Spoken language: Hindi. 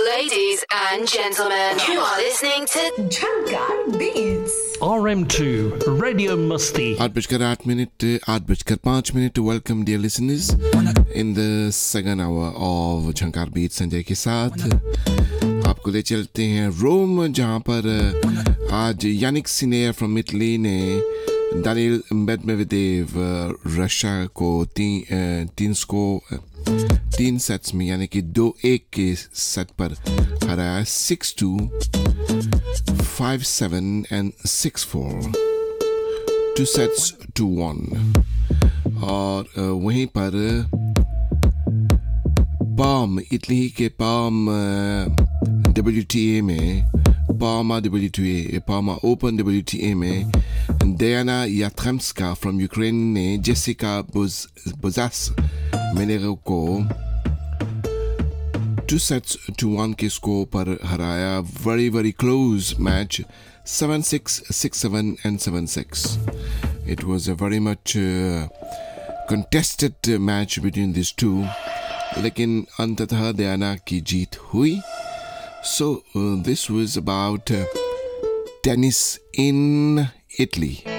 Ladies and gentlemen, you are listening to Jhankar Beats. RM2 Radio Musti. 8:05 Welcome dear listeners in the second hour of Jhankar Beats Sanjay के साथ आपको ले चलते हैं रोम, जहाँ पर आज यानिक सिनेर फ्रॉम इटली ने दानिल मेदवेदेव रशिया को तीन सेट्स में यानी कि 2-1 के सेट पर हराया 6-2, 5-7 and 6-4, 2 sets to 1। और वहीं पर पाम, इटली के पाम WTA में पामा ओपन WTA में Diana Yatremska फ्रॉम यूक्रेन ने जेसिका बोजास मेनेरो को 2 sets to 1 के स्कोर पर हराया। very close match, 7-6, 6-7 and 7-6। It was a very much contested match between these two, लेकिन अंततः Diana की जीत हुई। So this was about tennis in Italy.